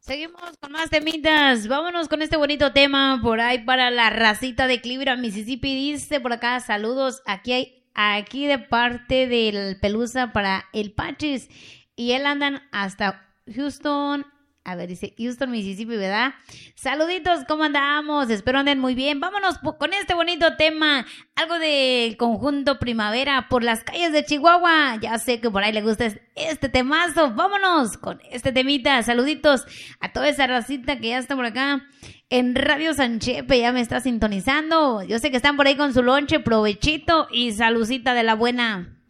Seguimos con más temitas. Vámonos con este bonito tema por ahí para la racita de Cleveland, Mississippi. Dice por acá, saludos. Aquí de parte del Pelusa para el Pachis. Y él andan hasta Houston. A ver, dice Houston, Mississippi, ¿verdad? Saluditos, ¿cómo andamos? Espero anden muy bien. Vámonos con este bonito tema. Algo del conjunto Primavera por las calles de Chihuahua. Ya sé que por ahí le gusta este temazo. Vámonos con este temita. Saluditos a toda esa racita que ya está por acá en Radio Sanchepe. Ya me está sintonizando. Yo sé que están por ahí con su lonche. Provechito y salucita de la buena.